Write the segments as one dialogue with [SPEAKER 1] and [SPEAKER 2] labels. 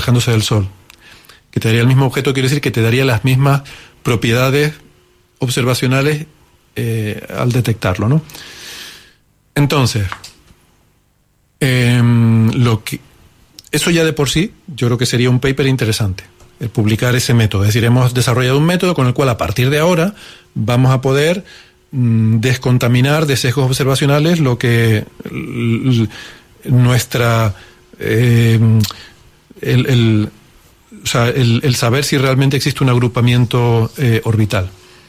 [SPEAKER 1] alejándose del Sol. Que te daría el mismo objeto quiere decir que te daría las mismas propiedades observacionales al detectarlo, ¿no? Entonces, eso ya de por sí, yo creo que sería un paper interesante, el publicar ese método. Es decir, hemos desarrollado un método con el cual a partir de ahora vamos a poder descontaminar de sesgos observacionales lo que nuestra el saber si realmente existe un agrupamiento orbital.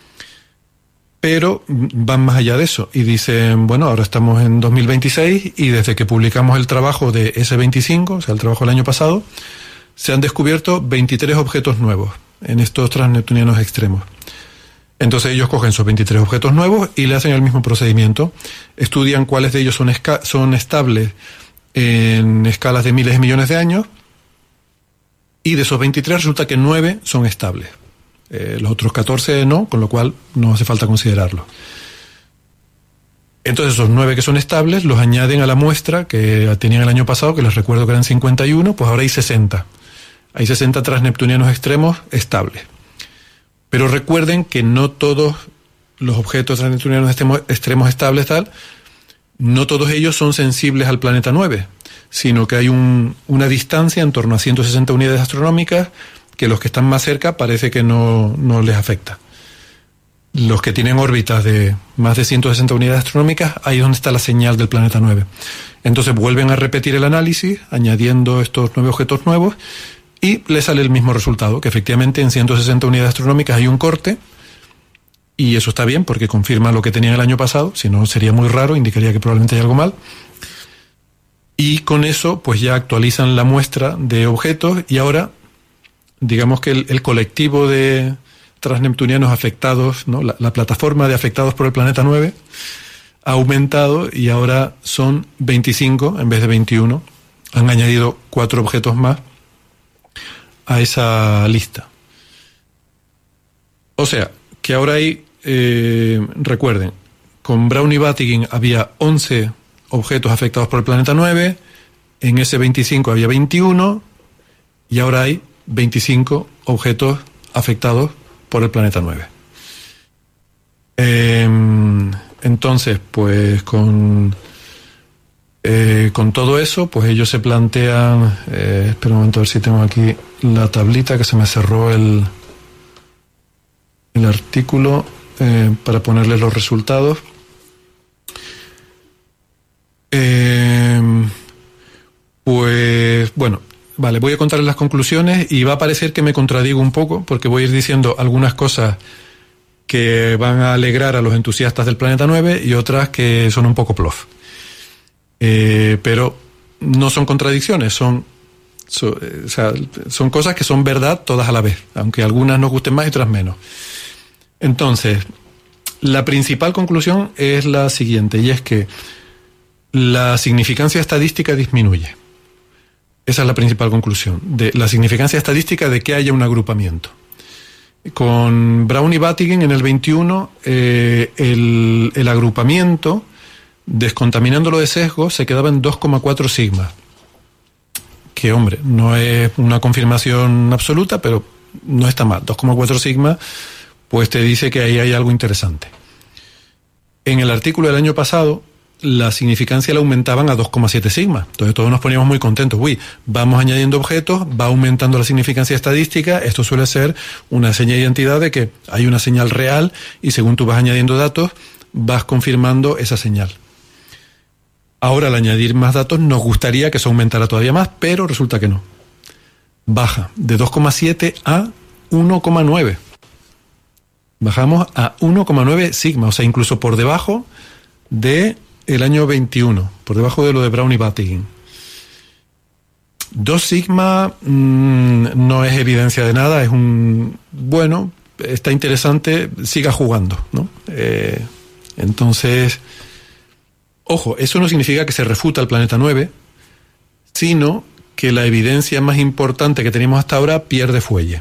[SPEAKER 1] Pero van más allá de eso y dicen, bueno, ahora estamos en 2026 y desde que publicamos el trabajo de S25, o sea, el trabajo del año pasado, se han descubierto 23 objetos nuevos en estos transneptunianos extremos. Entonces ellos cogen esos 23 objetos nuevos y le hacen el mismo procedimiento. Estudian cuáles de ellos son estables en escalas de miles de millones de años y de esos 23 resulta que 9 son estables. Los otros 14 no, con lo cual no hace falta considerarlos. Entonces esos 9 que son estables los añaden a la muestra que tenían el año pasado, que les recuerdo que eran 51, pues ahora hay 60. Hay 60 transneptunianos extremos estables. Pero recuerden que no todos los objetos transneptunianos extremos estables no todos ellos son sensibles al planeta 9, sino que hay una distancia en torno a 160 unidades astronómicas que los que están más cerca parece que no les afecta. Los que tienen órbitas de más de 160 unidades astronómicas, ahí es donde está la señal del planeta 9. Entonces vuelven a repetir el análisis, añadiendo estos 9 objetos nuevos, y les sale el mismo resultado, que efectivamente en 160 unidades astronómicas hay un corte, y eso está bien porque confirma lo que tenían el año pasado, si no sería muy raro, indicaría que probablemente hay algo mal. Y con eso pues ya actualizan la muestra de objetos y ahora digamos que el colectivo de transneptunianos afectados, ¿no? La plataforma de afectados por el planeta 9 ha aumentado y ahora son 25 en vez de 21. Han añadido 4 objetos más a esa lista. O sea, que ahora hay, recuerden, con Brown y Batygin había 11 objetos afectados por el planeta 9, en ese 25 había 21 y ahora hay 25 objetos afectados por el planeta 9. Entonces, pues con todo eso, pues ellos se plantean, espera un momento a ver si tengo aquí la tablita, que se me cerró el artículo, para ponerle los resultados. Pues bueno, vale, voy a contarles las conclusiones y va a parecer que me contradigo un poco porque voy a ir diciendo algunas cosas que van a alegrar a los entusiastas del planeta 9 y otras que son un poco plof. Pero no son contradicciones, son cosas que son verdad todas a la vez, aunque algunas nos gusten más y otras menos. Entonces, la principal conclusión es la siguiente, y es que la significancia estadística disminuye. Esa es la principal conclusión, de la significancia estadística de que haya un agrupamiento. Con Brown y Batygin en el 21, el agrupamiento, descontaminándolo de sesgo, se quedaba en 2,4 sigma. Que, hombre, no es una confirmación absoluta, pero no está mal. 2,4 sigma, pues te dice que ahí hay algo interesante. En el artículo del año pasado, la significancia la aumentaban a 2,7 sigma. Entonces todos nos poníamos muy contentos. Vamos añadiendo objetos, va aumentando la significancia estadística. Esto suele ser una señal de identidad de que hay una señal real y según tú vas añadiendo datos, vas confirmando esa señal. Ahora, al añadir más datos, nos gustaría que eso aumentara todavía más, pero resulta que no. Baja de 2,7 a 1,9. Bajamos a 1,9 sigma, o sea, incluso por debajo de el año 21, por debajo de lo de Brown y Batygin. 2 sigma no es evidencia de nada, es bueno, está interesante, siga jugando, ¿no? Entonces, ojo, eso no significa que se refuta el planeta 9, sino que la evidencia más importante que teníamos hasta ahora pierde fuelle.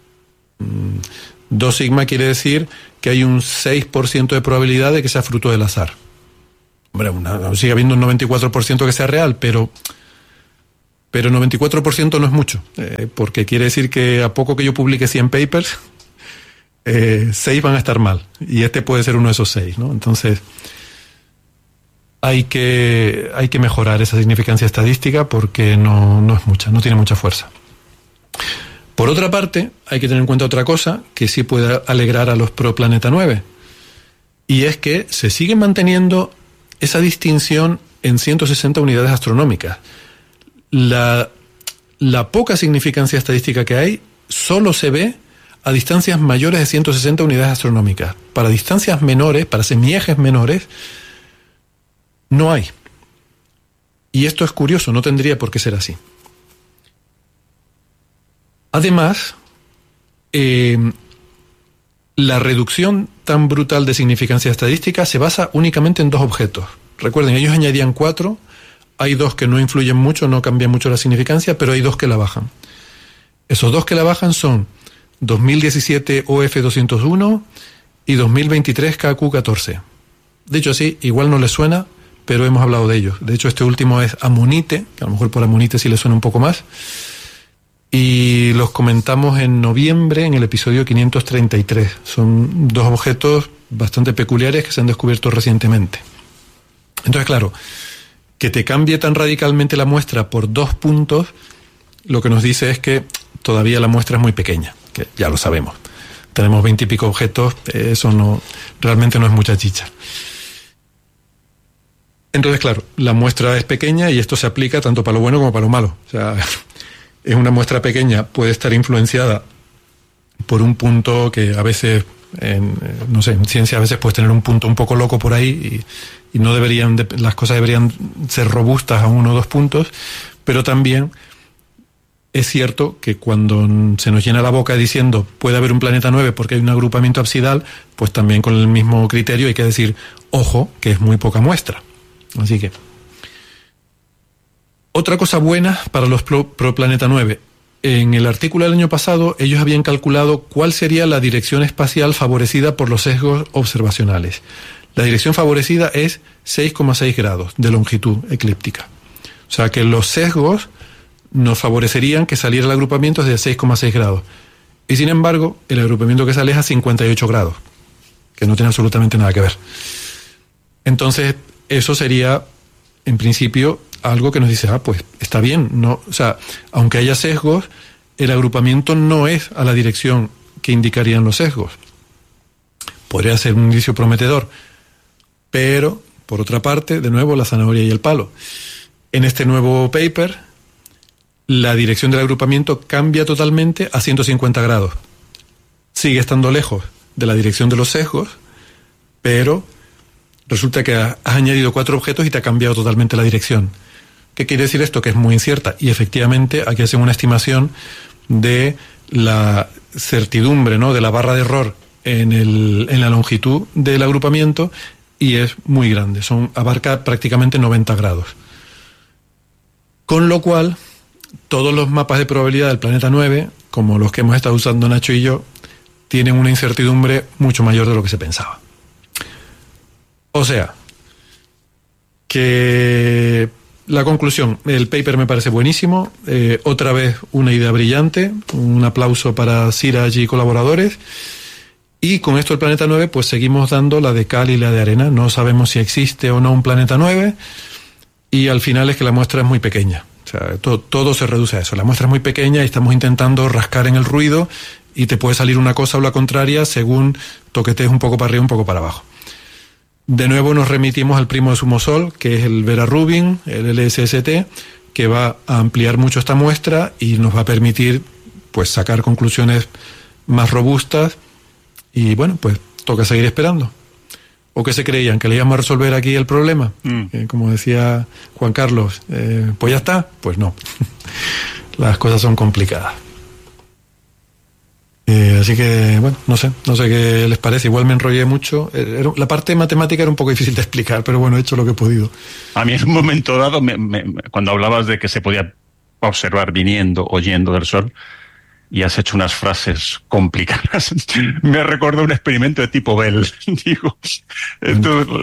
[SPEAKER 1] 2 sigma quiere decir que hay un 6% de probabilidad de que sea fruto del azar. Hombre, sigue habiendo un 94% que sea real, pero pero 94% no es mucho, porque quiere decir que a poco que yo publique 100 papers, 6 van a estar mal, y este puede ser uno de esos 6, ¿no? Entonces, hay que mejorar esa significancia estadística porque no es mucha, no tiene mucha fuerza. Por otra parte, hay que tener en cuenta otra cosa que sí puede alegrar a los pro Planeta 9, y es que se sigue manteniendo esa distinción en 160 unidades astronómicas. La poca significancia estadística que hay solo se ve a distancias mayores de 160 unidades astronómicas. Para distancias menores, para semiejes menores, no hay. Y esto es curioso, no tendría por qué ser así. Además, la reducción tan brutal de significancia estadística se basa únicamente en 2 objetos. Recuerden, ellos añadían 4, hay 2 que no influyen mucho, no cambian mucho la significancia, pero hay 2 que la bajan. Esos 2 que la bajan son 2017 OF201 y 2023 KQ14. Dicho así, igual no les suena, pero hemos hablado de ellos. De hecho, este último es Amonite, que a lo mejor por Amonite sí les suena un poco más. Y los comentamos en noviembre en el episodio 533. Son 2 objetos bastante peculiares que se han descubierto recientemente. Entonces, claro, que te cambie tan radicalmente la muestra por 2 puntos, lo que nos dice es que todavía la muestra es muy pequeña, que ya lo sabemos. Tenemos 20 y pico objetos, eso realmente no es mucha chicha. Entonces, claro, la muestra es pequeña y esto se aplica tanto para lo bueno como para lo malo. O sea, es una muestra pequeña, puede estar influenciada por un punto que a veces, no sé, en ciencia a veces puedes tener un punto un poco loco por ahí y no las cosas deberían ser robustas a 1 o 2 puntos, pero también es cierto que cuando se nos llena la boca diciendo puede haber un planeta 9 porque hay un agrupamiento absidal, pues también con el mismo criterio hay que decir, ojo, que es muy poca muestra. Así que, otra cosa buena para los pro Planeta 9. En el artículo del año pasado, ellos habían calculado cuál sería la dirección espacial favorecida por los sesgos observacionales. La dirección favorecida es 6,6 grados de longitud eclíptica. O sea que los sesgos nos favorecerían que saliera el agrupamiento de 6,6 grados. Y sin embargo, el agrupamiento que sale es a 58 grados, que no tiene absolutamente nada que ver. Entonces, eso sería, en principio, algo que nos dice, pues está bien, no, o sea, aunque haya sesgos, el agrupamiento no es a la dirección que indicarían los sesgos. Podría ser un indicio prometedor, pero, por otra parte, de nuevo, la zanahoria y el palo. En este nuevo paper, la dirección del agrupamiento cambia totalmente a 150 grados. Sigue estando lejos de la dirección de los sesgos, pero resulta que has añadido 4 objetos y te ha cambiado totalmente la dirección. ¿Qué quiere decir esto? Que es muy incierta. Y efectivamente aquí hacen una estimación de la certidumbre, ¿no?, de la barra de error en la longitud del agrupamiento, y es muy grande. Abarca prácticamente 90 grados. Con lo cual, todos los mapas de probabilidad del planeta 9, como los que hemos estado usando Nacho y yo, tienen una incertidumbre mucho mayor de lo que se pensaba. O sea, que la conclusión, el paper me parece buenísimo, otra vez una idea brillante, un aplauso para Siraj y colaboradores, y con esto el planeta 9 pues seguimos dando la de cal y la de arena, no sabemos si existe o no un planeta 9, y al final es que la muestra es muy pequeña, o sea, todo se reduce a eso, la muestra es muy pequeña y estamos intentando rascar en el ruido y te puede salir una cosa o la contraria según toquetees un poco para arriba, un poco para abajo. De nuevo nos remitimos al primo de Sumo Sol, que es el Vera Rubin, el LSST, que va a ampliar mucho esta muestra y nos va a permitir pues sacar conclusiones más robustas. Y bueno, pues toca seguir esperando. ¿O qué se creían? ¿Que le íbamos a resolver aquí el problema? Como decía Juan Carlos, pues ya está. Pues no. Las cosas son complicadas. Así que, bueno, no sé qué les parece. Igual me enrollé mucho. La parte matemática era un poco difícil de explicar, pero bueno, he hecho lo que he podido.
[SPEAKER 2] A mí en un momento dado, cuando hablabas de que se podía observar viniendo o yendo del Sol, y has hecho unas frases complicadas, me recordó un experimento de tipo Bell. Digo,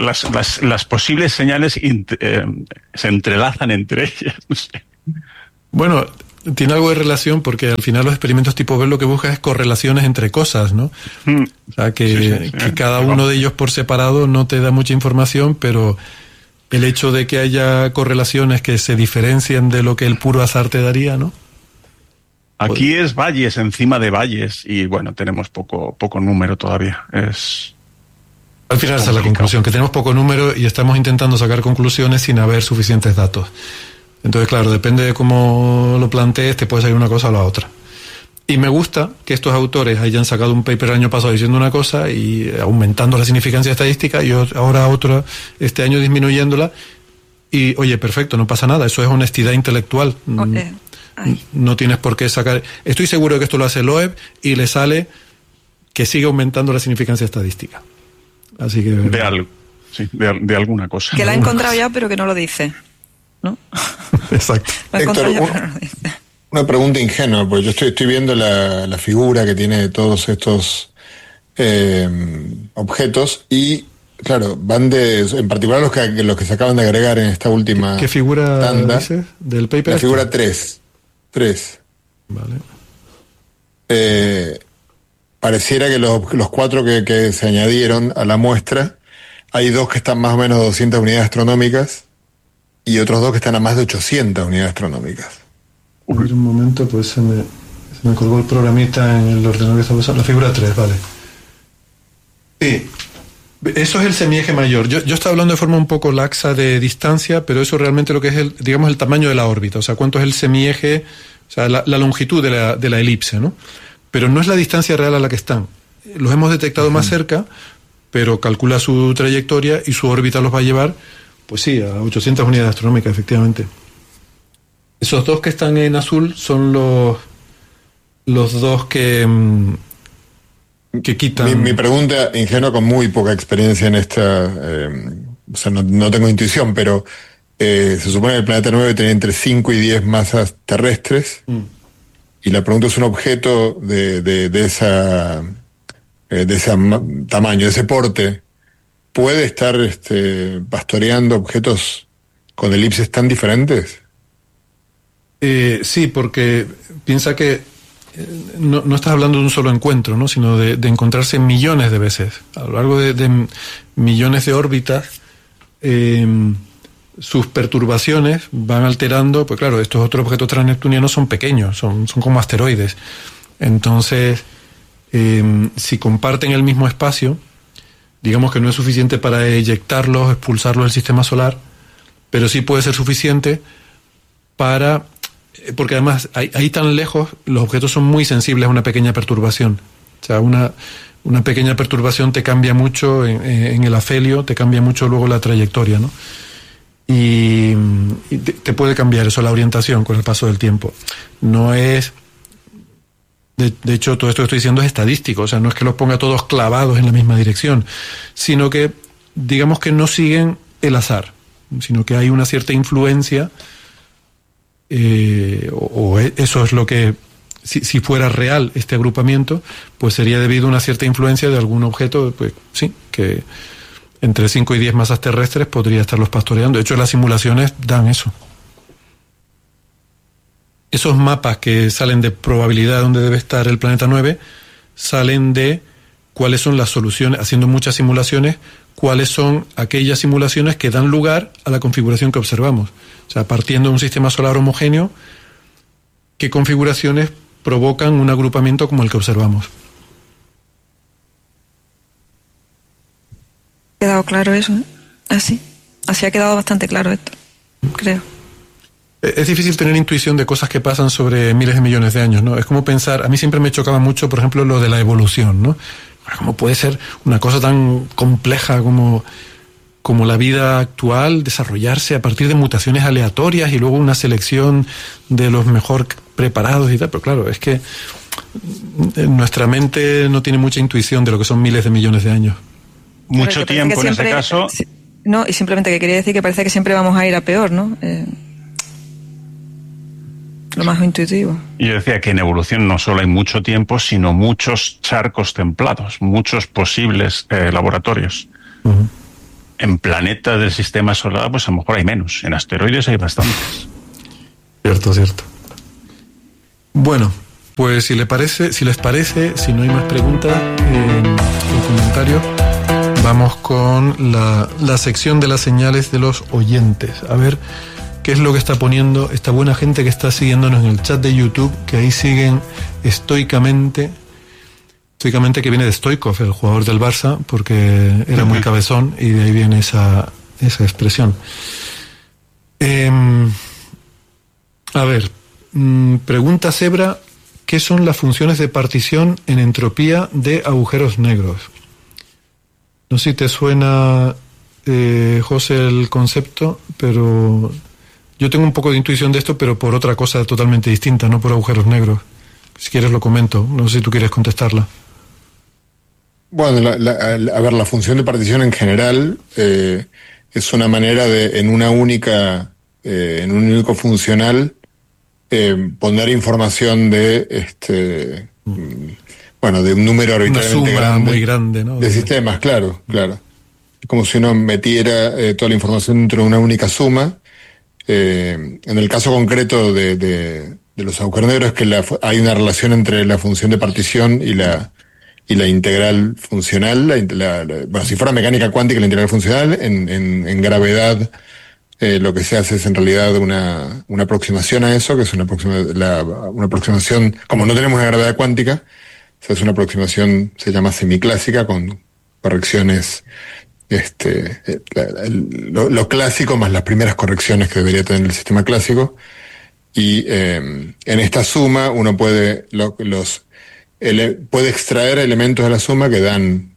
[SPEAKER 2] las posibles señales se entrelazan entre ellas. No sé.
[SPEAKER 1] Bueno, tiene algo de relación porque al final los experimentos tipo Bell lo que buscan es correlaciones entre cosas, ¿no? O sea, que cada uno de ellos por separado no te da mucha información, pero el hecho de que haya correlaciones que se diferencian de lo que el puro azar te daría, ¿no?
[SPEAKER 2] Aquí es valles encima de valles y bueno, tenemos poco número todavía.
[SPEAKER 1] Al final esa es la conclusión, que tenemos poco número y estamos intentando sacar conclusiones sin haber suficientes datos. Entonces, claro, depende de cómo lo plantees, te puede salir una cosa o la otra. Y me gusta que estos autores hayan sacado un paper el año pasado diciendo una cosa y aumentando la significancia estadística y ahora otra este año disminuyéndola. Y, oye, perfecto, no pasa nada, eso es honestidad intelectual. No tienes por qué sacar... Estoy seguro de que esto lo hace Loeb y le sale que sigue aumentando la significancia estadística. Así que...
[SPEAKER 2] De algo, sí, de alguna cosa.
[SPEAKER 3] Que la ha encontrado ya, pero que no lo dice, ¿no?
[SPEAKER 1] Exacto.
[SPEAKER 4] Héctor, una pregunta ingenua, porque yo estoy viendo la figura que tiene todos estos objetos y, claro, van en particular los que se acaban de agregar en esta última
[SPEAKER 1] ¿Qué figura
[SPEAKER 4] tanda,
[SPEAKER 1] dices del paper?
[SPEAKER 4] La figura 3.
[SPEAKER 1] Vale.
[SPEAKER 4] Pareciera que los 4 que se añadieron a la muestra, hay 2 que están más o menos a 200 unidades astronómicas y otros 2 que están a más de 800 unidades astronómicas.
[SPEAKER 1] A ver, un momento, pues se me colgó el programita en el ordenador que estaba usando. La figura 3, vale. Sí, eso es el semieje mayor. Yo estaba hablando de forma un poco laxa de distancia, pero eso realmente lo que es el tamaño de la órbita, o sea, cuánto es el semieje, o sea, la longitud de la elipse, ¿no? Pero no es la distancia real a la que están. Los hemos detectado más cerca, pero calcula su trayectoria y su órbita los va a llevar, pues sí, a 800 unidades astronómicas, efectivamente. Esos 2 que están en azul son los 2 que quitan...
[SPEAKER 4] Mi pregunta, ingenua, con muy poca experiencia en esta... o sea, no tengo intuición, pero se supone que el planeta 9 tenía entre 5 y 10 masas terrestres. Y la pregunta es, un objeto de ese tamaño, de ese porte, ¿puede estar pastoreando objetos con elipses tan diferentes?
[SPEAKER 1] Sí, porque piensa que no estás hablando de un solo encuentro, ¿no? Sino de encontrarse millones de veces. A lo largo de millones de órbitas, sus perturbaciones van alterando, pues claro, estos otros objetos transneptunianos son pequeños, son como asteroides. Entonces, si comparten el mismo espacio, digamos que no es suficiente para eyectarlos, expulsarlos del sistema solar, pero sí puede ser suficiente para... Porque además, ahí tan lejos, los objetos son muy sensibles a una pequeña perturbación. O sea, una pequeña perturbación te cambia mucho en el afelio, te cambia mucho luego la trayectoria, ¿no? Y te puede cambiar eso, la orientación con el paso del tiempo. No es... De hecho, todo esto que estoy diciendo es estadístico, o sea, no es que los ponga todos clavados en la misma dirección, sino que, digamos que no siguen el azar, sino que hay una cierta influencia, o eso es lo que, si fuera real este agrupamiento, pues sería debido a una cierta influencia de algún objeto, pues sí, que entre 5 y 10 masas terrestres podría estarlos pastoreando. De hecho, las simulaciones dan eso. Esos mapas que salen de probabilidad donde debe estar el planeta 9, salen de cuáles son las soluciones, haciendo muchas simulaciones, cuáles son aquellas simulaciones que dan lugar a la configuración que observamos. O sea, partiendo de un sistema solar homogéneo, ¿qué configuraciones provocan un agrupamiento como el que observamos?
[SPEAKER 3] ¿Ha quedado claro eso? Así ha quedado bastante claro esto, creo.
[SPEAKER 1] Es difícil tener intuición de cosas que pasan sobre miles de millones de años, ¿no? Es como pensar, a mí siempre me chocaba mucho, por ejemplo, lo de la evolución, ¿no? ¿Cómo puede ser una cosa tan compleja como la vida actual desarrollarse a partir de mutaciones aleatorias y luego una selección de los mejor preparados y tal? Pero claro, es que nuestra mente no tiene mucha intuición de lo que son miles de millones de años.
[SPEAKER 2] Mucho tiempo en ese caso.
[SPEAKER 3] No, y simplemente que quería decir que parece que siempre vamos a ir a peor, ¿no? Lo más intuitivo.
[SPEAKER 2] Yo decía que en evolución no solo hay mucho tiempo, sino muchos charcos templados, muchos posibles laboratorios.
[SPEAKER 1] Uh-huh.
[SPEAKER 2] En planetas del sistema solar, pues a lo mejor hay menos. En asteroides hay bastantes.
[SPEAKER 1] Cierto. Bueno, pues si les parece, si no hay más preguntas o comentarios, vamos con la sección de las señales de los oyentes. A ver qué es lo que está poniendo esta buena gente que está siguiéndonos en el chat de YouTube, que ahí siguen estoicamente, que viene de Stoichkov, el jugador del Barça, porque era muy cabezón y de ahí viene esa expresión. A ver, pregunta Zebra, ¿qué son las funciones de partición en entropía de agujeros negros? No sé si te suena, José, el concepto, pero yo tengo un poco de intuición de esto, pero por otra cosa totalmente distinta, no por agujeros negros. Si quieres lo comento, no sé si tú quieres contestarla.
[SPEAKER 4] Bueno, a ver, la función de partición en general es una manera de, en un único funcional, poner información de de un número arbitrariamente grande,
[SPEAKER 1] muy grande, ¿no?
[SPEAKER 4] De sistemas, claro. Es como si uno metiera toda la información dentro de una única suma. En el caso concreto de los agujeros negros es que hay una relación entre la función de partición y la integral funcional. Bueno, si fuera mecánica cuántica, la integral funcional, en gravedad lo que se hace es en realidad una aproximación a eso, que es una aproximación, como no tenemos una gravedad cuántica, se hace una aproximación, se llama semiclásica, con correcciones, lo clásico más las primeras correcciones que debería tener el sistema clásico. Y en esta suma uno puede extraer elementos de la suma que dan,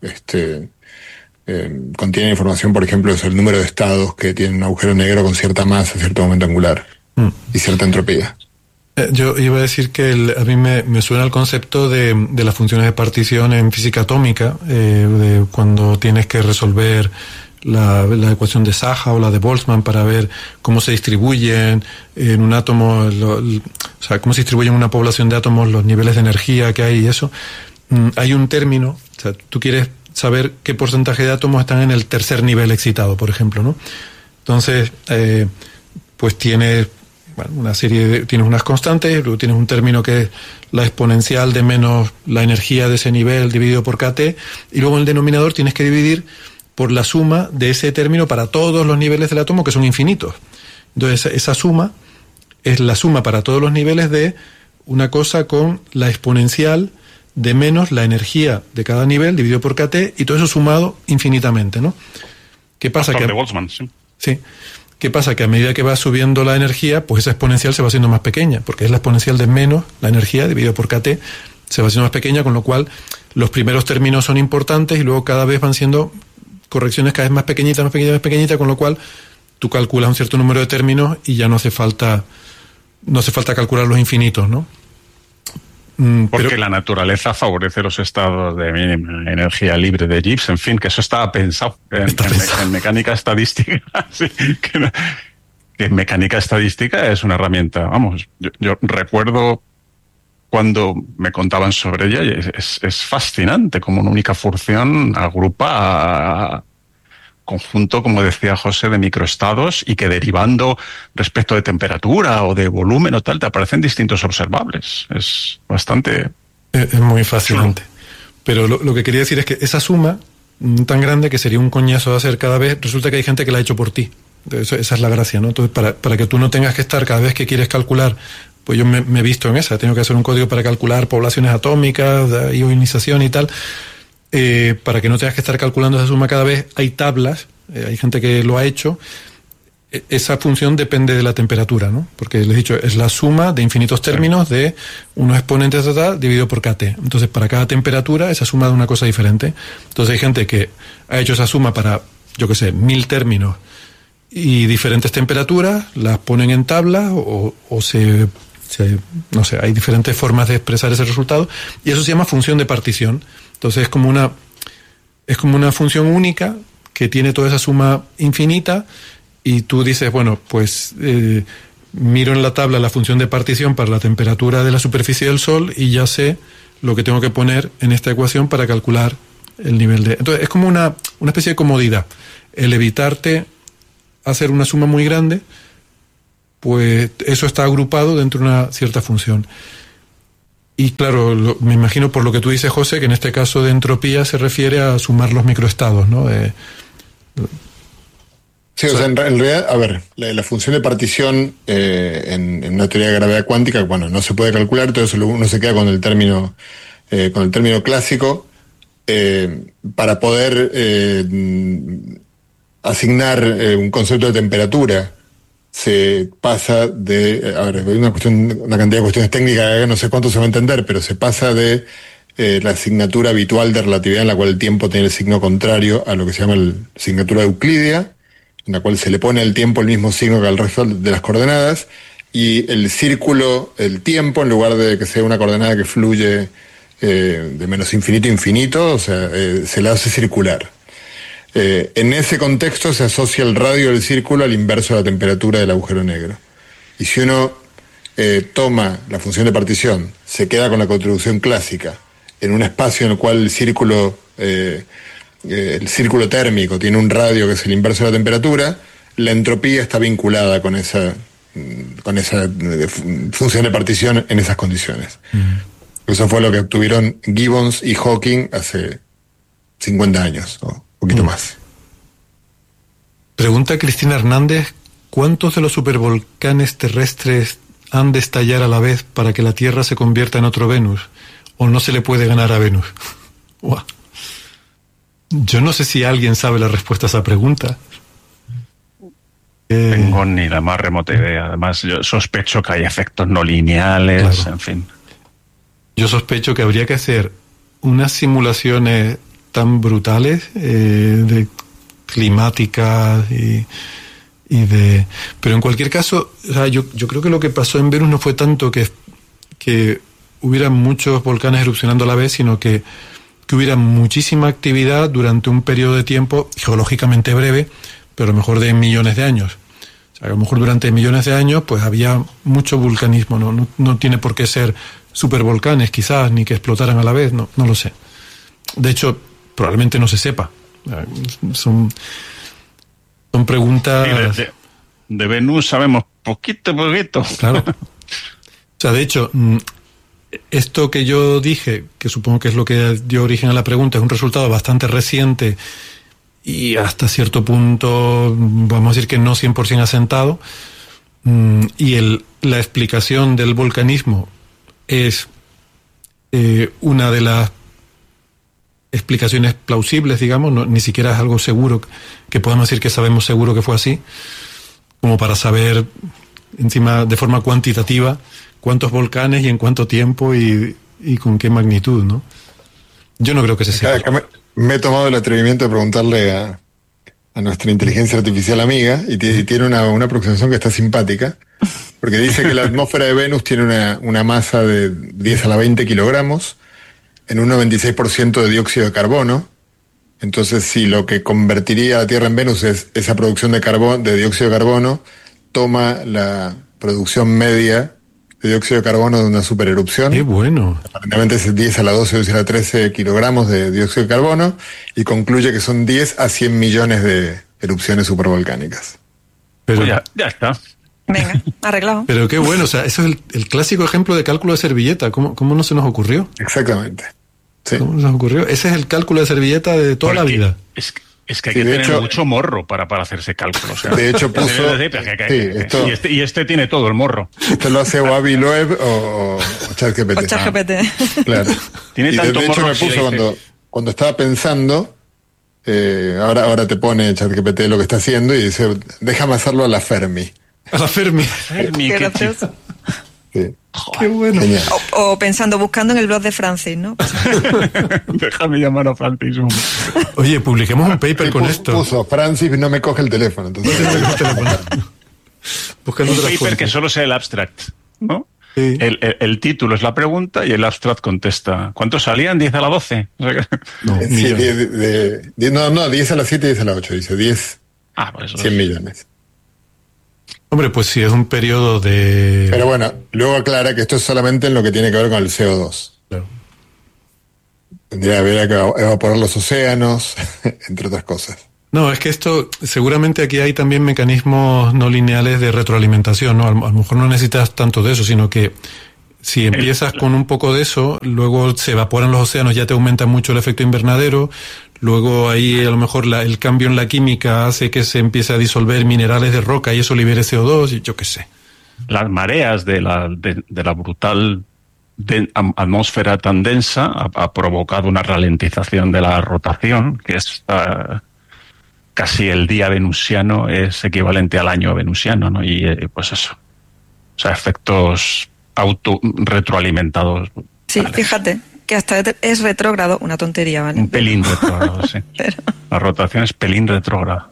[SPEAKER 4] contienen información, por ejemplo, sobre el número de estados que tiene un agujero negro con cierta masa, cierto momento angular y cierta entropía.
[SPEAKER 1] Yo iba a decir que a mí me suena el concepto de las funciones de partición en física atómica, de cuando tienes que resolver la ecuación de Saja o la de Boltzmann para ver cómo se distribuyen en un átomo, o sea, cómo se distribuyen en una población de átomos los niveles de energía que hay y eso. Hay un término, o sea, tú quieres saber qué porcentaje de átomos están en el tercer nivel excitado, por ejemplo, ¿no? Entonces, pues tienes una serie tienes unas constantes, luego tienes un término que es la exponencial de menos la energía de ese nivel dividido por kT, y luego en el denominador tienes que dividir por la suma de ese término para todos los niveles del átomo, que son infinitos. Entonces, esa suma es la suma para todos los niveles de una cosa con la exponencial de menos la energía de cada nivel dividido por kT, y todo eso sumado infinitamente, ¿no? ¿Qué pasa?
[SPEAKER 2] De Boltzmann, sí.
[SPEAKER 1] Sí. ¿Qué pasa? Que a medida que va subiendo la energía, pues esa exponencial se va haciendo más pequeña, porque es la exponencial de menos la energía dividido por kT, se va haciendo más pequeña, con lo cual los primeros términos son importantes y luego cada vez van siendo correcciones cada vez más pequeñitas, con lo cual tú calculas un cierto número de términos y ya no hace falta calcular los infinitos, ¿no?
[SPEAKER 2] Porque la naturaleza favorece los estados de mínima energía libre de Gibbs, en fin, que eso estaba pensado en mecánica estadística. Sí, que en mecánica estadística es una herramienta, vamos, yo recuerdo cuando me contaban sobre ella, y es fascinante como una única función agrupa conjunto, como decía José, de microestados, y que derivando respecto de temperatura o de volumen o tal, te aparecen distintos observables. Es bastante...
[SPEAKER 1] Es muy fascinante. Pero lo que quería decir es que esa suma tan grande, que sería un coñazo de hacer cada vez, resulta que hay gente que la ha hecho por ti. Entonces, esa es la gracia, ¿no? Entonces, para que tú no tengas que estar cada vez que quieres calcular, pues yo me he visto en esa, tengo que hacer un código para calcular poblaciones atómicas, de ionización y tal. Para que no tengas que estar calculando esa suma cada vez, hay tablas, hay gente que lo ha hecho. Esa función depende de la temperatura, ¿no? Porque les he dicho, es la suma de infinitos términos de unos exponentes de tal dividido por kT. Entonces, para cada temperatura, esa suma da una cosa diferente. Entonces, hay gente que ha hecho esa suma para, 1000 términos y diferentes temperaturas, las ponen en tablas o no sé, hay diferentes formas de expresar ese resultado, y eso se llama función de partición. Entonces es como una función única que tiene toda esa suma infinita, y tú dices, bueno, pues miro en la tabla la función de partición para la temperatura de la superficie del Sol y ya sé lo que tengo que poner en esta ecuación para calcular el nivel de... Entonces es como una especie de comodidad. El evitarte hacer una suma muy grande, pues eso está agrupado dentro de una cierta función. Y claro, me imagino por lo que tú dices, José, que en este caso de entropía se refiere a sumar los microestados, ¿no?
[SPEAKER 4] Sí, o sea, en realidad, a ver, la función de partición en una teoría de gravedad cuántica, bueno, no se puede calcular, entonces uno se queda con el término clásico, para poder asignar un concepto de temperatura. Se pasa de, a ver, hay una cantidad de cuestiones técnicas que no sé cuánto se va a entender, pero se pasa de la asignatura habitual de relatividad, en la cual el tiempo tiene el signo contrario a lo que se llama la asignatura euclídea, en la cual se le pone al tiempo el mismo signo que al resto de las coordenadas, y el círculo, el tiempo, en lugar de que sea una coordenada que fluye de menos infinito a infinito, o sea, se la hace circular. En ese contexto se asocia el radio del círculo al inverso de la temperatura del agujero negro. Y si uno toma la función de partición, se queda con la contribución clásica en un espacio en el cual el círculo térmico tiene un radio que es el inverso de la temperatura, la entropía está vinculada con esa función de partición en esas condiciones. Eso fue lo que obtuvieron Gibbons y Hawking hace 50 años, o un poquito más.
[SPEAKER 1] Pregunta Cristina Hernández, ¿cuántos de los supervolcanes terrestres han de estallar a la vez para que la Tierra se convierta en otro Venus? ¿O no se le puede ganar a Venus? Wow. Yo no sé si alguien sabe la respuesta a esa pregunta.
[SPEAKER 2] Tengo ni la más remota idea. Además, yo sospecho que hay efectos no lineales, claro. En fin.
[SPEAKER 1] Yo sospecho que habría que hacer unas simulaciones tan brutales de climáticas pero en cualquier caso, o sea, yo creo que lo que pasó en Venus no fue tanto que hubiera muchos volcanes erupcionando a la vez, sino que hubiera muchísima actividad durante un periodo de tiempo geológicamente breve, pero a lo mejor de millones de años. O sea, a lo mejor durante millones de años pues había mucho vulcanismo, no tiene por qué ser supervolcanes quizás, ni que explotaran a la vez, no lo sé. De hecho, probablemente no se sepa. Son preguntas...
[SPEAKER 2] Sí, de Venus sabemos poquito.
[SPEAKER 1] Claro. O sea, de hecho, esto que yo dije, que supongo que es lo que dio origen a la pregunta, es un resultado bastante reciente y hasta cierto punto, vamos a decir que no 100% asentado, y la explicación del volcanismo es una de las explicaciones plausibles, digamos, ni siquiera es algo seguro, que podemos decir que sabemos seguro que fue así, como para saber encima de forma cuantitativa cuántos volcanes y en cuánto tiempo y con qué magnitud, ¿no? Yo no creo que se sepa.
[SPEAKER 4] Acá me he tomado el atrevimiento de preguntarle a nuestra inteligencia artificial amiga y tiene una aproximación que está simpática, porque dice que la atmósfera de Venus tiene una masa de 10 a la 20 kilogramos en un 96% de dióxido de carbono. Entonces, si lo que convertiría a la Tierra en Venus es esa producción de dióxido de carbono, toma la producción media de dióxido de carbono de una supererupción.
[SPEAKER 1] ¡Qué bueno!
[SPEAKER 4] Aparentemente es 10 a la 12 o 10 a la 13 kilogramos de dióxido de carbono y concluye que son 10 a 100 millones de erupciones supervolcánicas.
[SPEAKER 2] Pero ya está.
[SPEAKER 3] Venga, arreglado.
[SPEAKER 1] Pero qué bueno, o sea, eso es el clásico ejemplo de cálculo de servilleta. ¿Cómo no se nos ocurrió?
[SPEAKER 4] Exactamente. Sí.
[SPEAKER 1] ¿Cómo nos ocurrió? Ese es el cálculo de servilleta de toda la vida.
[SPEAKER 2] Es que hay que tener mucho morro para hacer ese cálculo. O sea,
[SPEAKER 4] de hecho puso...
[SPEAKER 2] y este tiene todo el morro.
[SPEAKER 4] Esto lo hace o Avi Loeb o ChatGPT.
[SPEAKER 3] O ChatGPT.
[SPEAKER 4] Claro.
[SPEAKER 2] Tiene tanto
[SPEAKER 4] de hecho
[SPEAKER 2] morro
[SPEAKER 4] me puso cuando estaba pensando, ahora te pone ChatGPT lo que está haciendo y dice, déjame hacerlo a la Fermi.
[SPEAKER 1] A la Fermi.
[SPEAKER 3] Qué gracioso.
[SPEAKER 4] Sí.
[SPEAKER 1] Qué bueno.
[SPEAKER 3] O buscando en el blog de Francis, ¿no?
[SPEAKER 2] Déjame llamar a Francis.
[SPEAKER 1] Oye, publiquemos un paper con esto.
[SPEAKER 4] Puso, Francis no me coge el teléfono. Entonces...
[SPEAKER 1] Buscando
[SPEAKER 2] un
[SPEAKER 1] otra
[SPEAKER 2] paper
[SPEAKER 1] fuente.
[SPEAKER 2] que solo sea el abstract, ¿no?
[SPEAKER 1] Sí.
[SPEAKER 2] El título es la pregunta y el abstract contesta. ¿Cuántos salían? ¿10 a la 12?
[SPEAKER 1] No,
[SPEAKER 4] sí, 10 a la 7 y 10 a la 8. Dice 10,
[SPEAKER 2] pues
[SPEAKER 4] 100 millones.
[SPEAKER 1] Hombre, pues sí, es un periodo de...
[SPEAKER 4] Pero bueno, luego aclara que esto es solamente en lo que tiene que ver con el CO2.
[SPEAKER 1] Claro.
[SPEAKER 4] Tendría que evaporar los océanos, entre otras cosas.
[SPEAKER 1] No, es que esto, seguramente aquí hay también mecanismos no lineales de retroalimentación, ¿no? A lo mejor no necesitas tanto de eso, sino que Si empiezas con un poco de eso, luego se evaporan los océanos, ya te aumenta mucho el efecto invernadero, luego ahí a lo mejor el cambio en la química hace que se empiece a disolver minerales de roca y eso libere CO2 y yo qué sé.
[SPEAKER 2] Las mareas de la brutal atmósfera tan densa ha provocado una ralentización de la rotación, que es casi el día venusiano es equivalente al año venusiano, ¿no? Y pues eso. O sea, efectos retroalimentados.
[SPEAKER 3] Sí, vale. Fíjate que hasta es retrógrado, una tontería, ¿vale?
[SPEAKER 2] Un pelín retrógrado, sí. Pero... La rotación es pelín retrógrada.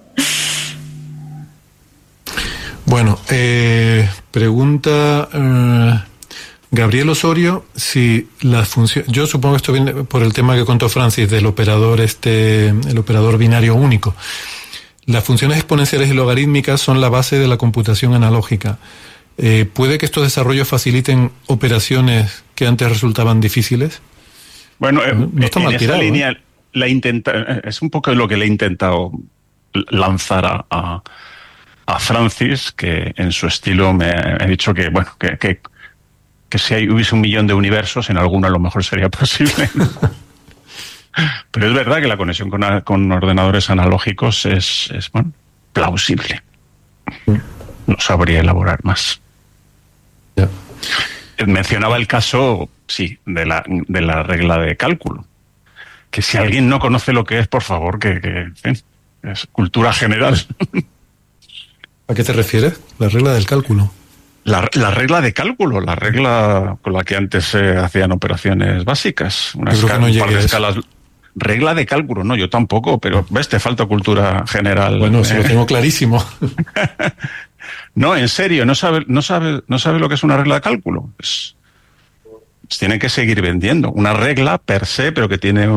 [SPEAKER 1] Bueno, pregunta Gabriel Osorio si la función. Yo supongo que esto viene por el tema que contó Francis del operador el operador binario único. Las funciones exponenciales y logarítmicas son la base de la computación analógica. ¿Puede que estos desarrollos faciliten operaciones que antes resultaban difíciles?
[SPEAKER 2] Bueno,
[SPEAKER 1] no está mal tirado,
[SPEAKER 2] esa línea es un poco lo que le he intentado lanzar a Francis, que en su estilo me ha dicho que, bueno, que si hubiese 1 millón de universos, en alguno a lo mejor sería posible. Pero es verdad que la conexión con ordenadores analógicos es bueno, plausible. No sabría elaborar más.
[SPEAKER 1] Yeah.
[SPEAKER 2] Mencionaba el caso, sí, de la regla de cálculo. Que si alguien no conoce lo que es, por favor, que es cultura general.
[SPEAKER 1] ¿A qué te refieres? La regla del cálculo.
[SPEAKER 2] La regla de cálculo, la regla con la que antes se hacían operaciones básicas. Un par de escalas. Regla de cálculo, no, yo tampoco, pero ves, te falta cultura general.
[SPEAKER 1] Bueno, se lo tengo clarísimo.
[SPEAKER 2] No, en serio, no sabe lo que es una regla de cálculo. Tiene que seguir vendiendo. Una regla per se, pero que tiene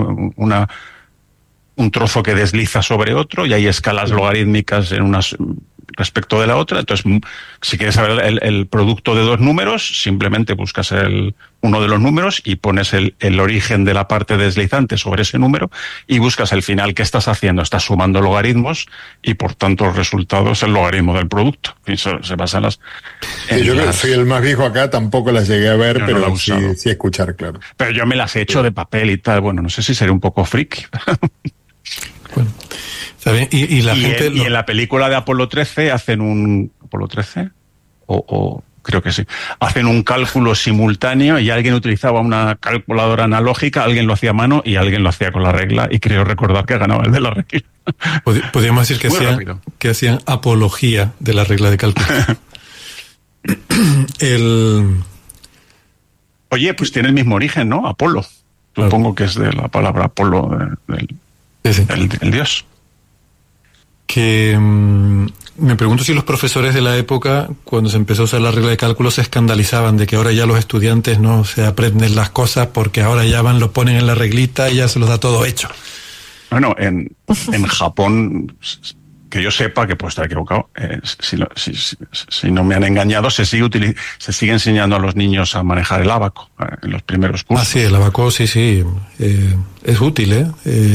[SPEAKER 2] un trozo que desliza sobre otro y hay escalas logarítmicas en unas respecto de la otra. Entonces, si quieres saber el producto de dos números, simplemente buscas uno de los números y pones el origen de la parte deslizante sobre ese número y buscas el final. ¿Qué estás haciendo? Estás sumando logaritmos y, por tanto, el resultado es el logaritmo del producto. Y se basa en las...
[SPEAKER 4] Yo que soy el más viejo acá, tampoco las llegué a ver, yo pero no sí escuchar, claro.
[SPEAKER 2] Pero yo me las he hecho de papel y tal. Bueno, no sé si seré un poco friki.
[SPEAKER 1] Bueno, está bien. Y
[SPEAKER 2] en la película de Apolo 13 hacen un... ¿Apolo 13? O creo que sí. Hacen un cálculo simultáneo y alguien utilizaba una calculadora analógica, alguien lo hacía a mano y alguien lo hacía con la regla. Y creo recordar que ganaba el de la regla.
[SPEAKER 1] Podríamos decir que hacían apología de la regla de cálculo.
[SPEAKER 2] Oye, pues tiene el mismo origen, ¿no? Apolo. Supongo que es de la palabra Apolo, el dios.
[SPEAKER 1] Que me pregunto si los profesores de la época, cuando se empezó a usar la regla de cálculo, se escandalizaban de que ahora ya los estudiantes no se aprenden las cosas porque ahora ya lo ponen en la reglita y ya se los da todo hecho.
[SPEAKER 2] Bueno, en Japón, que yo sepa, que puedo estar equivocado, si no me han engañado, se sigue enseñando a los niños a manejar el ábaco en los primeros cursos.
[SPEAKER 1] Ah, sí, el ábaco sí. Es útil,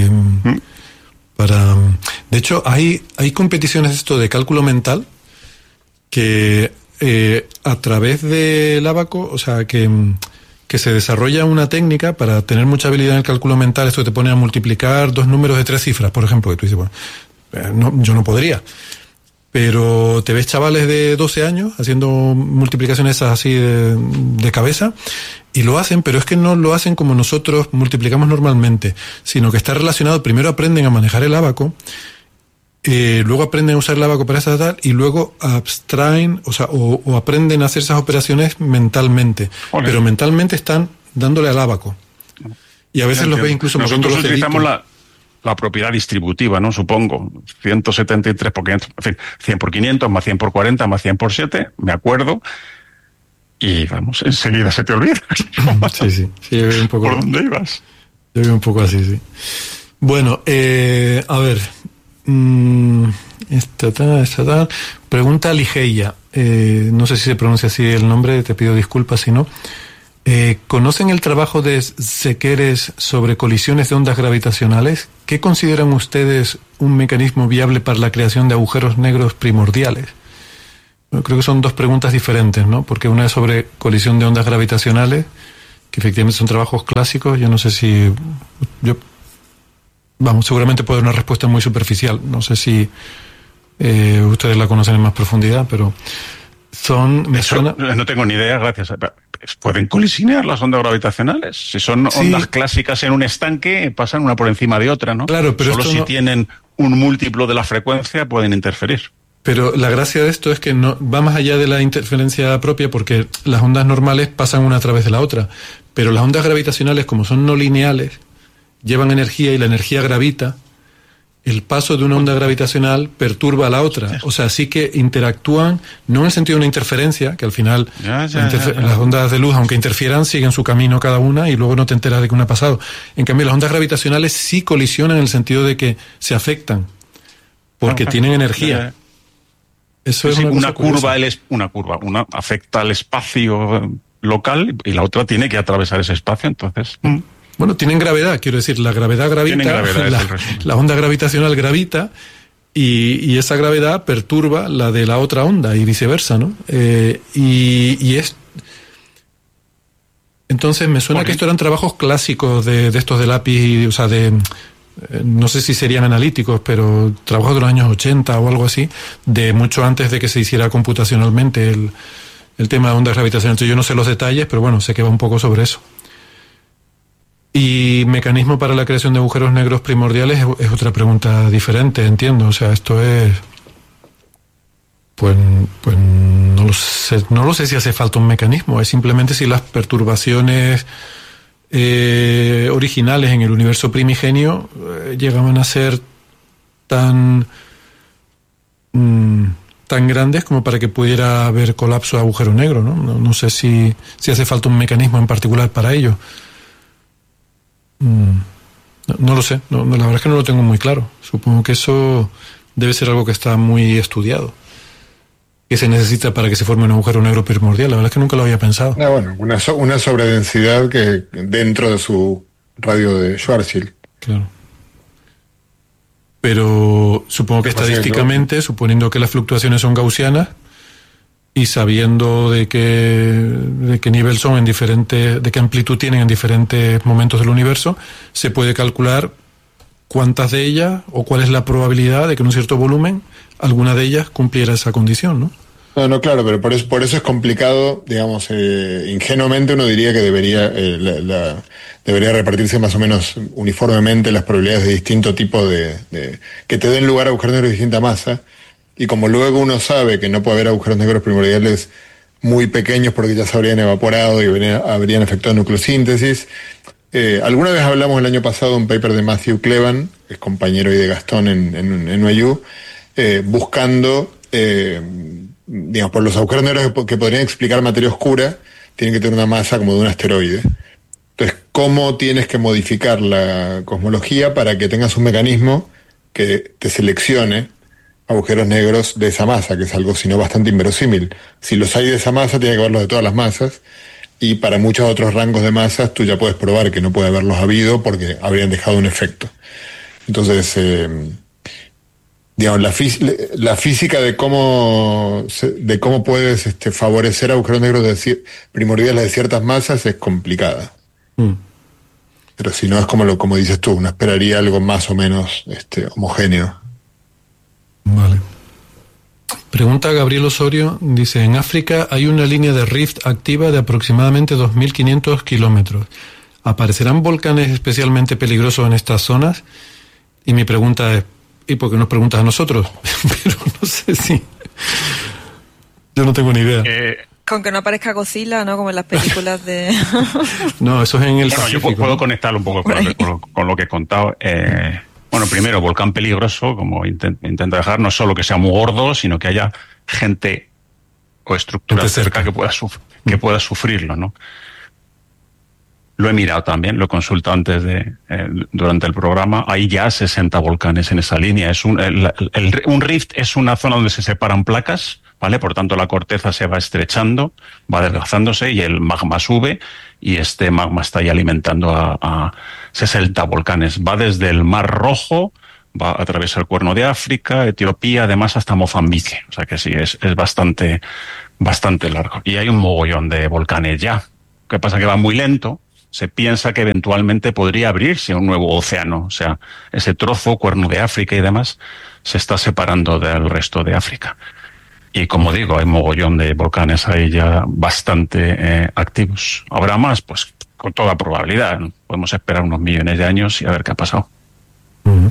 [SPEAKER 1] De hecho, hay competiciones de cálculo mental que a través del ábaco, o sea, que se desarrolla una técnica para tener mucha habilidad en el cálculo mental. Esto te pone a multiplicar 2 números de 3 cifras, por ejemplo, que tú dices, bueno, yo no podría. Pero te ves chavales de 12 años haciendo multiplicaciones así de cabeza y lo hacen, pero es que no lo hacen como nosotros multiplicamos normalmente, sino que está relacionado. Primero aprenden a manejar el ábaco, luego aprenden a usar el ábaco para esa tal y luego abstraen, o aprenden a hacer esas operaciones mentalmente. Olé. Pero mentalmente están dándole al ábaco. Y a veces los ves incluso...
[SPEAKER 2] Nosotros utilizamos la propiedad distributiva, ¿no? Supongo. 173 por 500, en fin, 100 por 500, más 100 por 40, más 100 por 7, me acuerdo. Y vamos, enseguida se te olvida.
[SPEAKER 1] Sí, yo veo un poco...
[SPEAKER 2] ¿Por dónde ibas?
[SPEAKER 1] Yo veo un poco así, sí. Bueno, a ver... esta tal. Pregunta Ligeia. No sé si se pronuncia así el nombre, te pido disculpas si no. ¿Conocen el trabajo de Sequeres sobre colisiones de ondas gravitacionales? ¿Qué consideran ustedes un mecanismo viable para la creación de agujeros negros primordiales? Creo que son dos preguntas diferentes, ¿no? Porque una es sobre colisión de ondas gravitacionales, que efectivamente son trabajos clásicos. Yo no sé si... seguramente puedo dar una respuesta muy superficial. No sé si ustedes la conocen en más profundidad, pero
[SPEAKER 2] no tengo ni idea, gracias. ¿Pueden colisionar las ondas gravitacionales? Si son ondas clásicas en un estanque, pasan una por encima de otra, ¿no?
[SPEAKER 1] Claro, pero
[SPEAKER 2] solo si tienen un múltiplo de la frecuencia pueden interferir.
[SPEAKER 1] Pero la gracia de esto es que no va más allá de la interferencia propia, porque las ondas normales pasan una a través de la otra. Pero las ondas gravitacionales, como son no lineales, llevan energía y la energía gravita. El paso de una onda gravitacional perturba a la otra. O sea, sí que interactúan, no en el sentido de una interferencia, que al final las ondas de luz, aunque interfieran, siguen su camino cada una y luego no te enteras de que una ha pasado. En cambio, las ondas gravitacionales sí colisionan en el sentido de que se afectan, porque tienen energía. Eso es una curva afecta al espacio local y la otra tiene que atravesar ese espacio, entonces... Bueno, tienen gravedad, quiero decir, la gravedad gravita, la onda gravitacional gravita y esa gravedad perturba la de la otra onda y viceversa, ¿no? Entonces me suena que estos eran trabajos clásicos de estos de lápiz, o sea, no sé si serían analíticos, pero trabajos de los años 80 o algo así, de mucho antes de que se hiciera computacionalmente el tema de ondas gravitacionales. Entonces, yo no sé los detalles, pero bueno, sé que va un poco sobre eso. Y mecanismo para la creación de agujeros negros primordiales es otra pregunta diferente, entiendo. O sea, esto es... Pues no lo sé si hace falta un mecanismo. Es simplemente si las perturbaciones originales en el universo primigenio llegaban a ser tan grandes como para que pudiera haber colapso de agujero negro, ¿no? No sé si hace falta un mecanismo en particular para ello. No lo sé, la verdad es que no lo tengo muy claro. Supongo que eso debe ser algo que está muy estudiado, que se necesita para que se forme un agujero negro primordial. La verdad es que nunca lo había pensado.
[SPEAKER 4] Una sobredensidad que dentro de su radio de Schwarzschild.
[SPEAKER 1] Claro. Pero supongo que estadísticamente, suponiendo que las fluctuaciones son gaussianas y sabiendo de qué nivel son de qué amplitud tienen en diferentes momentos del universo, se puede calcular cuántas de ellas o cuál es la probabilidad de que en un cierto volumen alguna de ellas cumpliera esa condición, ¿no?
[SPEAKER 4] No, claro, pero por eso es complicado, digamos, ingenuamente uno diría que debería repartirse más o menos uniformemente las probabilidades de distinto tipo que te den lugar a agujeros negros de distinta masa. Y como luego uno sabe que no puede haber agujeros negros primordiales muy pequeños porque ya se habrían evaporado y habrían efectuado nucleosíntesis. Alguna vez hablamos el año pasado de un paper de Matthew Clevan, que es compañero de Gastón en NYU, buscando, digamos, por los agujeros negros que podrían explicar materia oscura, tienen que tener una masa como de un asteroide. Entonces, ¿cómo tienes que modificar la cosmología para que tengas un mecanismo que te seleccione agujeros negros de esa masa, que es algo sino bastante inverosímil? Si los hay de esa masa, tiene que haberlos de todas las masas, y para muchos otros rangos de masas tú ya puedes probar que no puede haberlos habido porque habrían dejado un efecto. Entonces, digamos, la física de cómo puedes favorecer agujeros negros primordiales de ciertas masas es complicada. Pero si no, es como dices tú, uno esperaría algo más o menos homogéneo.
[SPEAKER 1] Vale. Pregunta Gabriel Osorio, dice: en África hay una línea de rift activa de aproximadamente 2.500 kilómetros. ¿Aparecerán volcanes especialmente peligrosos en estas zonas? Y mi pregunta es, ¿y por qué nos preguntas a nosotros? Pero no sé si... Yo no tengo ni idea.
[SPEAKER 3] Con que no aparezca Godzilla, ¿no? Como en las películas de...
[SPEAKER 1] No, eso es en el Pacífico.
[SPEAKER 2] Yo puedo conectarlo un poco con lo que he contado. Bueno, primero, volcán peligroso, como intento dejar, no solo que sea muy gordo, sino que haya gente o estructura cerca que pueda sufrirlo, ¿no? Lo he mirado también, lo he consultado antes durante el programa. Hay ya 60 volcanes en esa línea. Un rift es una zona donde se separan placas, ¿vale? Por tanto, la corteza se va estrechando, va adelgazándose y el magma sube, y este magma está ahí alimentando a 60 volcanes. Va desde el Mar Rojo va a través del Cuerno de África, Etiopía, además hasta Mozambique. O sea que sí, es bastante largo. Y hay un mogollón de volcanes ya. Lo que pasa es que va muy lento. Se piensa que eventualmente podría abrirse un nuevo océano. O sea, ese trozo, Cuerno de África y demás, se está separando del resto de África. Y como digo, hay mogollón de volcanes ahí ya bastante activos. ¿Habrá más? Pues con toda probabilidad. Podemos esperar unos millones de años y a ver qué ha pasado.
[SPEAKER 1] Uh-huh.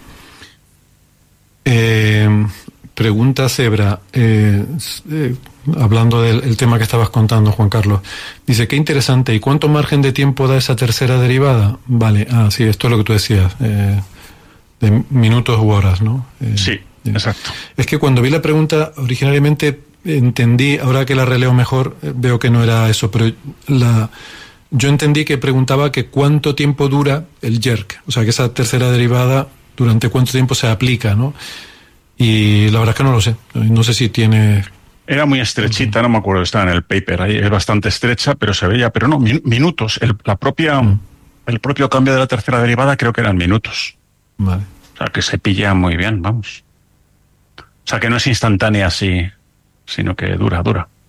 [SPEAKER 1] Pregunta Zebra, hablando del tema que estabas contando, Juan Carlos. Dice, qué interesante. ¿Y cuánto margen de tiempo da esa tercera derivada? Vale, sí, esto es lo que tú decías, de minutos u horas, ¿no?
[SPEAKER 2] Sí, exacto.
[SPEAKER 1] Es que cuando vi la pregunta, originariamente entendí, ahora que la releo mejor, veo que no era eso, pero yo entendí que preguntaba que cuánto tiempo dura el jerk, o sea, que esa tercera derivada, durante cuánto tiempo se aplica, ¿no? Y la verdad es que no lo sé. No sé si tiene...
[SPEAKER 2] Era muy estrechita, no me acuerdo, estaba en el paper, ahí es bastante estrecha, pero se veía, pero no, minutos. El propio cambio de la tercera derivada creo que eran minutos.
[SPEAKER 1] Vale.
[SPEAKER 2] O sea, que se pilla muy bien, vamos. O sea, que no es instantánea así, sino que dura.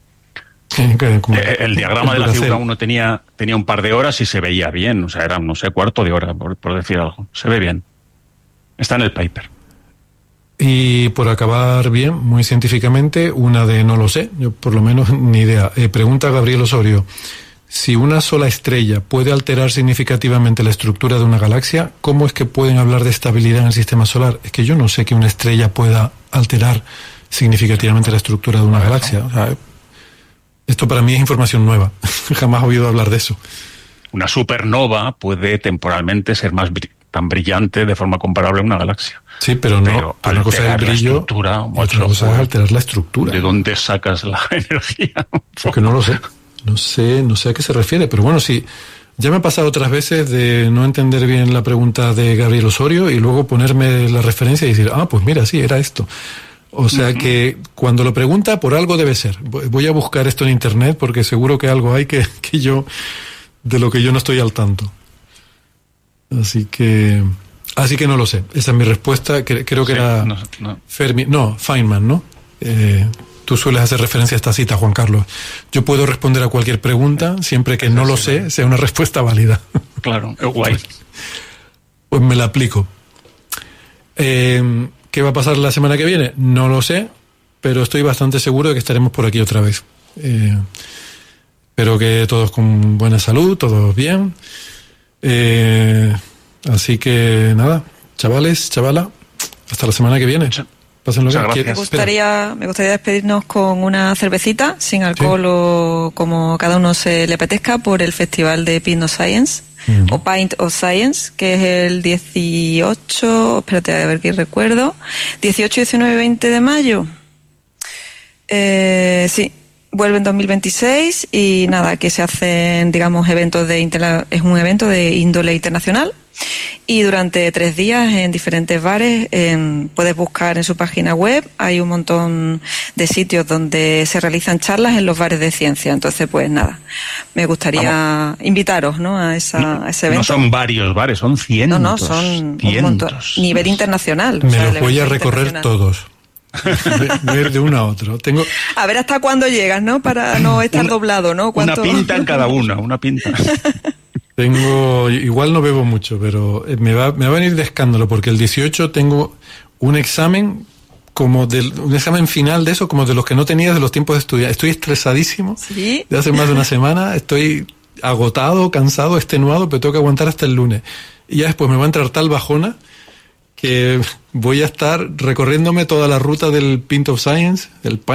[SPEAKER 2] El diagrama de la figura 1 tenía un par de horas y se veía bien, o sea, era, no sé, cuarto de hora, por decir algo. Se ve bien. Está en el paper.
[SPEAKER 1] Y por acabar bien, muy científicamente, una de no lo sé, yo por lo menos ni idea. Pregunta Gabriel Osorio, si una sola estrella puede alterar significativamente la estructura de una galaxia, ¿cómo es que pueden hablar de estabilidad en el sistema solar? Es que yo no sé que una estrella pueda alterar significativamente la estructura de una galaxia. O sea, esto para mí es información nueva, jamás he oído hablar de eso.
[SPEAKER 2] Una supernova puede temporalmente ser tan brillante de forma comparable a una galaxia.
[SPEAKER 1] Sí, pero no. Una cosa es el brillo, otra cosa es alterar la estructura.
[SPEAKER 2] ¿De dónde sacas la energía?
[SPEAKER 1] Porque no lo sé. No sé a qué se refiere, pero bueno, sí. Ya me ha pasado otras veces de no entender bien la pregunta de Gabriel Osorio y luego ponerme la referencia y decir, pues mira, sí, era esto. O sea que cuando lo pregunta, por algo debe ser. Voy a buscar esto en internet porque seguro que algo hay que yo, de lo que yo no estoy al tanto. Así que no lo sé. Esa es mi respuesta. Creo que era Fermi. No, Feynman, ¿no? Tú sueles hacer referencia a esta cita, Juan Carlos. Yo puedo responder a cualquier pregunta siempre que no lo sé, sea una respuesta válida.
[SPEAKER 2] Claro, es guay.
[SPEAKER 1] Pues me la aplico. ¿Qué va a pasar la semana que viene? No lo sé, pero estoy bastante seguro de que estaremos por aquí otra vez. Espero que todos con buena salud, todos bien. Así que nada, chavales, chavala, hasta la semana que viene. Pásenlo bien.
[SPEAKER 3] Me gustaría despedirnos con una cervecita sin alcohol o como cada uno se le apetezca por el Festival de Pint of Science o Pint of Science, que es el 18, espérate a ver qué recuerdo, 18, 19, 20 de mayo. Sí. Vuelve en 2026 y nada, que se hacen, digamos, es un evento de índole internacional y durante 3 días en diferentes bares puedes buscar en su página web, hay un montón de sitios donde se realizan charlas en los bares de ciencia, entonces pues nada, me gustaría invitaros, ¿no? a ese evento.
[SPEAKER 2] No son varios bares, son cientos.
[SPEAKER 3] No, son cientos. Un montón, nivel internacional.
[SPEAKER 1] Me los voy a recorrer todos. Ver de uno a otro.
[SPEAKER 3] A ver hasta cuándo llegas, ¿no? Para no estar doblado, ¿no?
[SPEAKER 2] Una pinta en cada una pinta.
[SPEAKER 1] Igual no bebo mucho, pero me va a venir de escándalo porque el 18 tengo un examen un examen final de eso, como de los que no tenía de los tiempos de estudiar. Estoy estresadísimo.
[SPEAKER 3] ¿Sí?
[SPEAKER 1] De hace más de una semana. Estoy agotado, cansado, extenuado, pero tengo que aguantar hasta el lunes. Y ya después me va a entrar tal bajona que voy a estar recorriéndome toda la ruta del Pint of Science,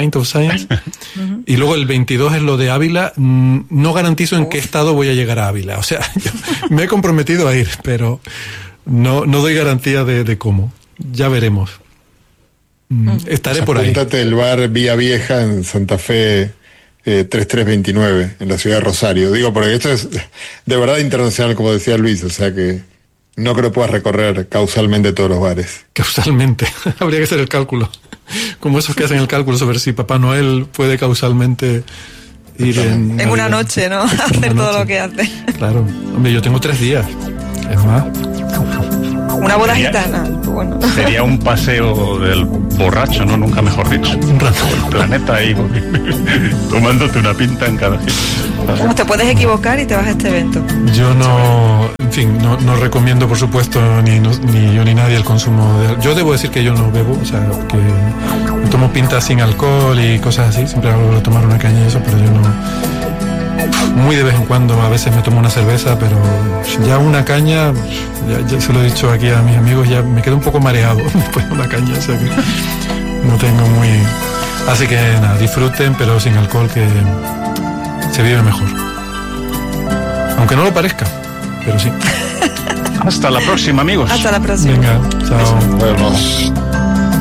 [SPEAKER 1] y luego el 22 es lo de Ávila. No garantizo en qué estado voy a llegar a Ávila. O sea, yo me he comprometido a ir, pero no doy garantía de cómo. Ya veremos. Estaré por ahí.
[SPEAKER 4] Apúntate el bar Vía Vieja en Santa Fe 3329, en la ciudad de Rosario. Digo, porque esto es de verdad internacional, como decía Luis, o sea que no creo que puedas recorrer causalmente todos los bares.
[SPEAKER 1] Causalmente. Habría que hacer el cálculo. Como esos que hacen el cálculo sobre si Papá Noel puede causalmente ir en
[SPEAKER 3] una noche, ¿no? Hacer todo lo que hace.
[SPEAKER 1] Claro. Hombre, yo tengo 3 días. Es más.
[SPEAKER 3] Una boda gitana. Bueno.
[SPEAKER 2] Sería un paseo del borracho, ¿no? Nunca mejor dicho.
[SPEAKER 1] Un rato.
[SPEAKER 2] El planeta ahí, tomándote una pinta en cada sitio.
[SPEAKER 3] Te puedes equivocar y te vas a este evento.
[SPEAKER 1] Yo no, en fin, no recomiendo, por supuesto, ni yo ni nadie el consumo de... Yo debo decir que yo no bebo, o sea, que me tomo pintas sin alcohol y cosas así, siempre hablo de tomar una caña y eso, pero yo no... Muy de vez en cuando, a veces me tomo una cerveza, pero ya una caña, ya se lo he dicho aquí a mis amigos, ya me quedo un poco mareado después de una caña, o sea que no tengo muy... Así que nada, disfruten, pero sin alcohol, que se vive mejor. Aunque no lo parezca, pero sí.
[SPEAKER 2] Hasta la próxima, amigos.
[SPEAKER 3] Hasta la próxima.
[SPEAKER 1] Venga, chao.
[SPEAKER 4] Nos vemos.